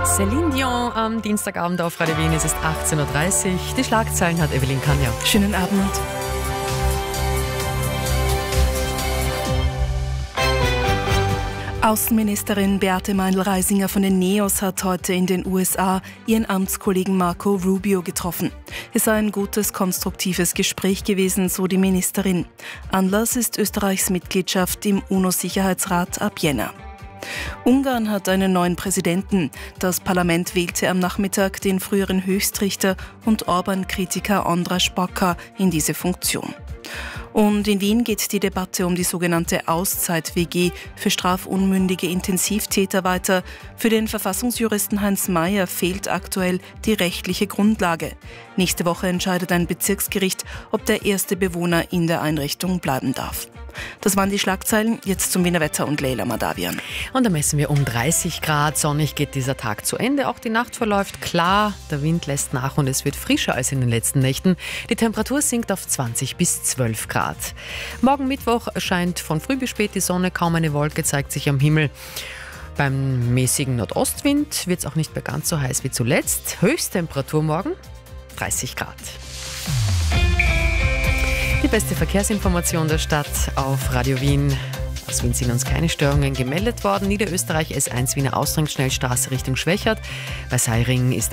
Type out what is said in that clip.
Céline Dion am Dienstagabend auf Radio Wien. Es ist 18.30 Uhr. Die Schlagzeilen hat Evelyn Kanja. Schönen Abend. Außenministerin Beate Meindl-Reisinger von den NEOS hat heute in den USA ihren Amtskollegen Marco Rubio getroffen. Es sei ein gutes, konstruktives Gespräch gewesen, so die Ministerin. Anlass ist Österreichs Mitgliedschaft im UNO-Sicherheitsrat ab Jänner. Ungarn hat einen neuen Präsidenten. Das Parlament wählte am Nachmittag den früheren Höchstrichter und Orban-Kritiker András Baka in diese Funktion. Und in Wien geht die Debatte um die sogenannte Auszeit-WG für strafunmündige Intensivtäter weiter. Für den Verfassungsjuristen Heinz Mayer fehlt aktuell die rechtliche Grundlage. Nächste Woche entscheidet ein Bezirksgericht, ob der erste Bewohner in der Einrichtung bleiben darf. Das waren die Schlagzeilen. Jetzt zum Wiener Wetter und Leila Madavian. Und da messen wir um 30 Grad. Sonnig geht dieser Tag zu Ende. Auch die Nacht verläuft klar. Der Wind lässt nach und es wird frischer als in den letzten Nächten. Die Temperatur sinkt auf 20 bis 12 Grad. Morgen Mittwoch scheint von früh bis spät die Sonne. Kaum eine Wolke zeigt sich am Himmel. Beim mäßigen Nordostwind wird es auch nicht mehr ganz so heiß wie zuletzt. Höchsttemperatur morgen 30 Grad. Die beste Verkehrsinformation der Stadt auf Radio Wien. Aus Wien sind uns keine Störungen gemeldet worden. Niederösterreich S1 Wiener Ausgangsschnellstraße Richtung Schwächert. Bei Seiring ist